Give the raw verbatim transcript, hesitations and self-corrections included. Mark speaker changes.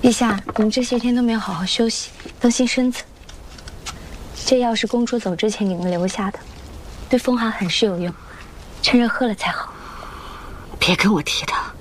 Speaker 1: 陛下，你们这些天都没有好好休息，当心身子。这药是公主走之前给您留下的，对风寒很是有用，趁热喝了才好。
Speaker 2: 别跟我提他。